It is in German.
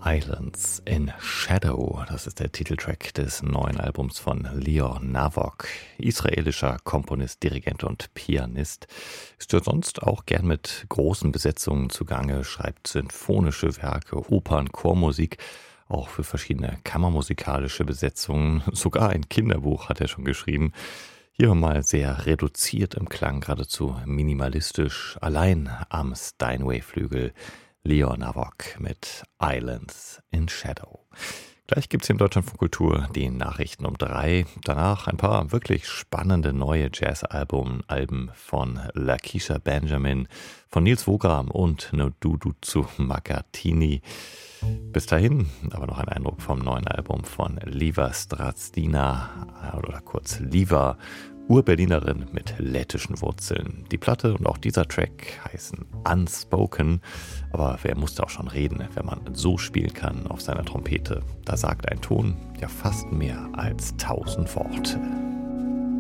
Islands in Shadow, das ist der Titeltrack des neuen Albums von Leon Navok, israelischer Komponist, Dirigent und Pianist. Ist ja sonst auch gern mit großen Besetzungen zugange, schreibt sinfonische Werke, Opern, Chormusik, auch für verschiedene kammermusikalische Besetzungen. Sogar ein Kinderbuch hat er schon geschrieben. Hier mal sehr reduziert im Klang, geradezu minimalistisch, allein am Steinway-Flügel. Leon Navok mit Islands in Shadow. Gleich gibt es hier im Deutschlandfunk Kultur die Nachrichten um 3. Danach ein paar wirklich spannende neue Jazz-Alben von Lakeisha Benjamin, von Nils Wogram und Noduduzu Magatini. Bis dahin aber noch ein Eindruck vom neuen Album von Liva Strazdina oder kurz Liva, Ur-Berlinerin mit lettischen Wurzeln. Die Platte und auch dieser Track heißen Unspoken, aber wer musste auch schon reden, wenn man so spielen kann auf seiner Trompete? Da sagt ein Ton ja fast mehr als 1000 Worte.